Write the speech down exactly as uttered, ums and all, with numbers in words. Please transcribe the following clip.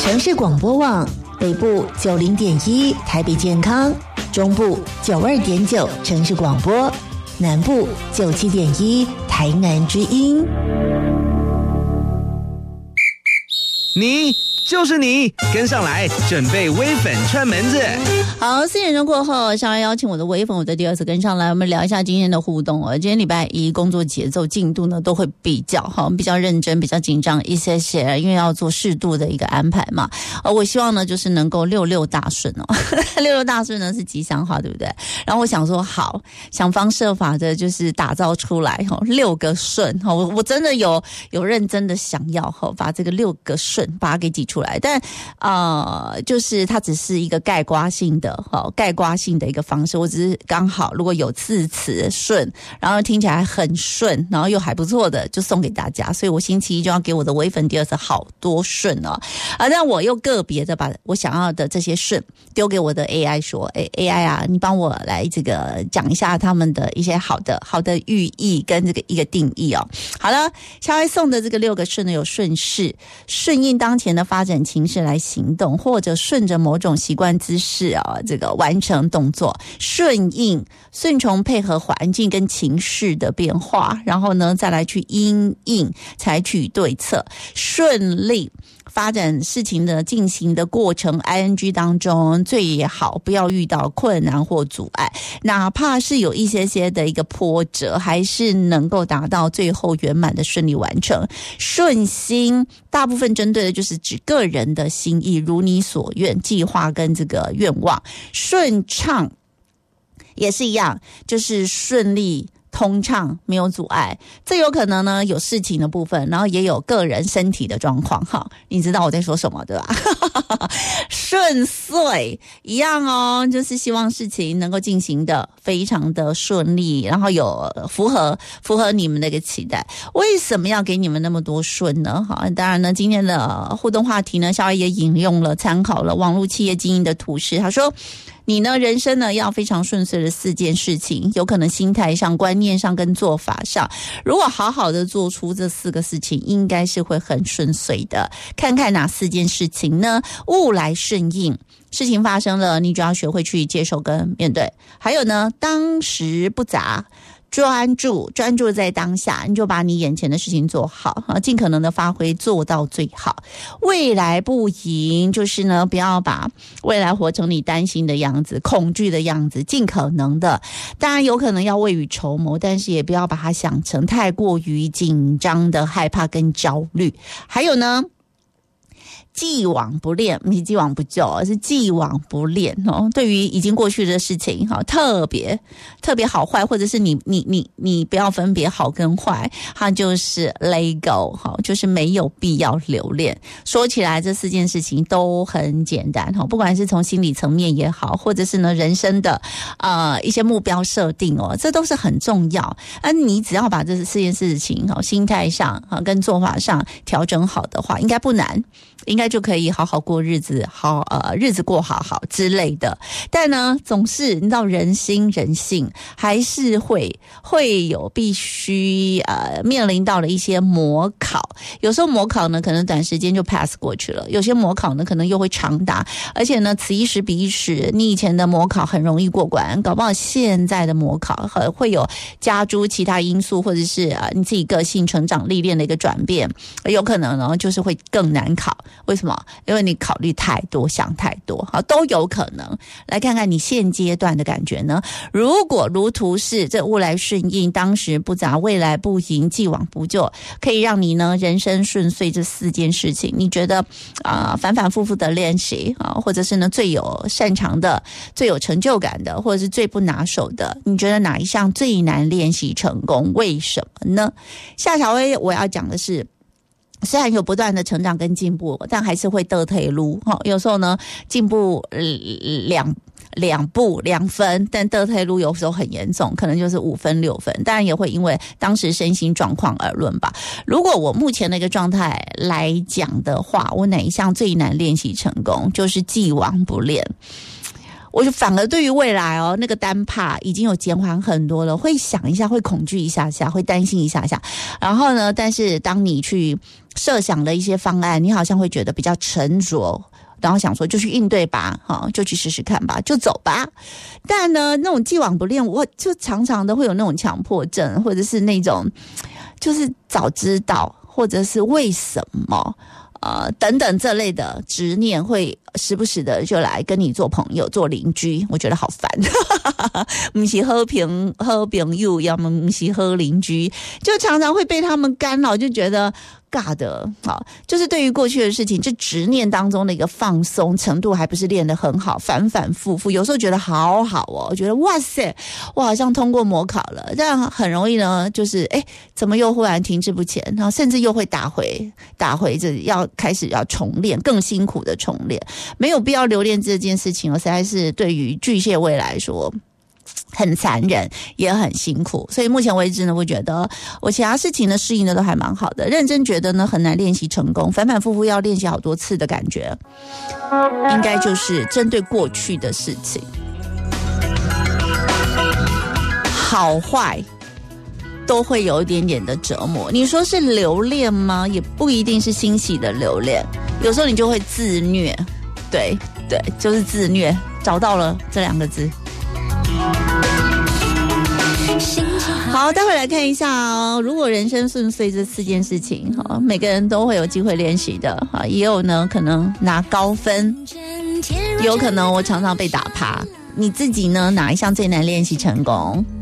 城市广播网北部九零点一台北健康，中部九二点九城市广播，南部九七点一台南之音。 你就是你，跟上来，准备微粉串门子。 好，四点钟过后，稍微邀请我的微粉，我的第二次跟上来，我们聊一下今天的互动哦。今天礼拜一工作节奏进度呢都会比较好，比较认真，比较紧张一些些，因为要做适度的一个安排嘛。呃，我希望呢就是能够六六大顺哦，六六大顺呢是吉祥话，对不对？然后我想说好，想方设法的就是打造出来哈，六个顺哈，我我真的有有认真的想要哈，把这个六个顺把它给挤出来，但呃，就是它只是一个概括性的。好，概括性的一个方式，我只是刚好如果有字词顺，然后听起来很顺，然后又还不错的，就送给大家。所以我星期一就要给我的微粉第二次好多顺哦，啊，但我又个别的把我想要的这些顺丢给我的 A I 说，哎 ，A I 啊，你帮我来这个讲一下他们的一些好的好的寓意跟这个一个定义哦。好了，下回送的这个六个顺呢，有顺势，顺应当前的发展情势来行动，或者顺着某种习惯姿势啊。这个完成动作，顺应顺从配合环境跟情势的变化，然后呢再来去因应采取对策，顺利发展事情的进行的过程 I N G 当中最好不要遇到困难或阻碍，哪怕是有一些些的一个波折，还是能够达到最后圆满的顺利完成。顺心大部分针对的就是指个人的心意如你所愿，计划跟这个愿望。顺畅也是一样，就是顺利通畅，没有阻碍。这有可能呢有事情的部分，然后也有个人身体的状况哈，你知道我在说什么对吧？顺遂一样哦，就是希望事情能够进行的非常的顺利，然后有符合符合你们的一个期待。为什么要给你们那么多顺呢？好，当然呢今天的互动话题呢，小艾也引用了参考了网络企业经营的图示，他说你呢人生呢要非常顺遂的四件事情，有可能心态上观念上跟做法上，如果好好的做出这四个事情，应该是会很顺遂的。看看哪四件事情呢？物来顺应，事情发生了你就要学会去接受跟面对。还有呢，当时不杂，专注专注在当下，你就把你眼前的事情做好，尽可能的发挥做到最好。未来不迎，就是呢不要把未来活成你担心的样子，恐惧的样子，尽可能的，当然有可能要未雨绸缪，但是也不要把它想成太过于紧张的害怕跟焦虑。还有呢，既往不恋，不是既往不咎，而是既往不恋哦。对于已经过去的事情，哈，特别特别好坏，或者是你你你你不要分别好跟坏，它就是 let go， 哈，就是没有必要留恋。说起来，这四件事情都很简单哈，不管是从心理层面也好，或者是呢人生的呃一些目标设定哦，这都是很重要。而你只要把这四件事情哈，心态上哈跟做法上调整好的话，应该不难。应该就可以好好过日子，好呃日子过好好之类的。但呢，总是你知道人心人性，还是会会有必须呃面临到了一些模考。有时候模考呢，可能短时间就 pass 过去了；有些模考呢，可能又会长达，而且呢，此一时彼一时。你以前的模考很容易过关，搞不好现在的模考会有加诸其他因素，或者是呃你自己个性成长历练的一个转变，有可能呢就是会更难考。为什么？因为你考虑太多，想太多，好，都有可能。来看看你现阶段的感觉呢？如果如图示，这物来顺应，当时不杂，未来不迎，既往不咎，可以让你呢人生顺遂这四件事情，你觉得啊、呃、反反复复的练习啊，或者是呢最有擅长的、最有成就感的，或者是最不拿手的，你觉得哪一项最难练习成功？为什么呢？夏小薇，我要讲的是。虽然有不断的成长跟进步，但还是会倒退路。有时候呢，进步两两步两分，但倒退路有时候很严重，可能就是五分六分。当然也会因为当时身心状况而论吧。如果我目前的一个状态来讲的话，我哪一项最难练习成功？就是既往不恋。 我就反而对于未来哦，那个单怕已经有减缓很多了，会想一下，会恐惧一下下，会担心一下下。然后呢，但是当你去设想了一些方案，你好像会觉得比较沉着。然后想说就去应对吧，哈，就去试试看吧，就走吧。但呢，那种既往不恋，我就常常都会有那种强迫症，或者是那种就是早知道，或者是为什么，呃，等等这类的执念，会时不时的就来跟你做朋友、做邻居，我觉得好烦。不是好朋好朋友，要么不是好邻居，就常常会被他们干扰，就觉得。尬的，好，就是对于过去的事情，这执念当中的一个放松程度，还不是练得很好，反反复复，有时候觉得好好哦，我觉得哇塞，我好像通过模考了，这样很容易呢，就是哎，怎么又忽然停滞不前，然后甚至又会打回打回这要开始要重练，更辛苦的重练，没有必要留恋这件事情，实在是对于巨蟹位来说。很残忍，也很辛苦，所以目前为止呢，我觉得我其他事情呢适应的都还蛮好的。认真觉得呢很难练习成功，反反复复要练习好多次的感觉，应该就是针对过去的事情，好坏都会有一点点的折磨。你说是留恋吗？也不一定是欣喜的留恋，有时候你就会自虐，对对，就是自虐，找到了这两个字。好，待会来看一下哦。如果人生顺遂这四件事情，哈，每个人都会有机会练习的，哈，也有呢可能拿高分，有可能我常常被打趴。你自己呢哪一项最难练习成功？